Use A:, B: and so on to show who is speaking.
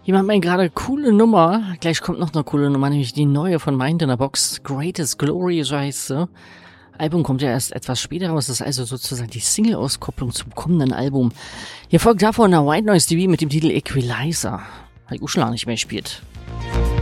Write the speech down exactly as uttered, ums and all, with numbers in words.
A: Jemand meint gerade, coole Nummer. Gleich kommt noch eine coole Nummer, nämlich die neue von Mind in a Box. Greatest Glory, so heißt sie. Album kommt ja erst etwas später raus. Das ist also sozusagen die Single-Auskopplung zum kommenden Album. Hier folgt davon eine White Noise T V mit dem Titel Equalizer. Habe ich auch schon lange nicht mehr gespielt.